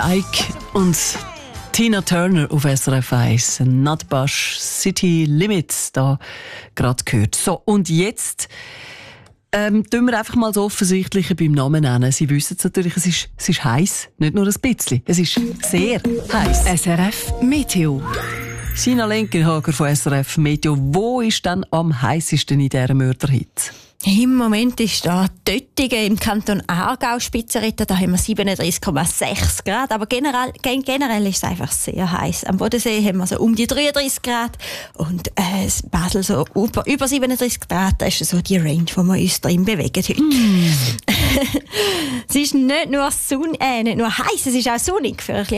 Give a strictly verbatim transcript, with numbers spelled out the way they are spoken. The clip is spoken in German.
Dyke und Tina Turner auf S R F eins. Nutbush City Limits da gerade gehört. So, und jetzt ähm, tun wir einfach mal das Offensichtliche beim Namen nennen. Sie wissen es natürlich, es ist, es ist heiß, nicht nur ein bisschen. Es ist sehr heiß. S R F Meteo. Sina Lenkenhager von S R F Meteo. Wo ist denn am heißesten in dieser Mörderhitze? Im Moment ist da Töttingen im Kanton Aargau Spitzenreiter, da haben wir siebenunddreißig Komma sechs Grad, aber generell, generell ist es einfach sehr heiß. Am Bodensee haben wir so um die dreiunddreißig Grad und äh, Basel so über, über siebenunddreißig Grad, das ist so die Range, wo wir uns drin bewegen heute. Mm. Es ist nicht nur, Sonn äh, nicht nur heiß, es ist auch sonnig für ein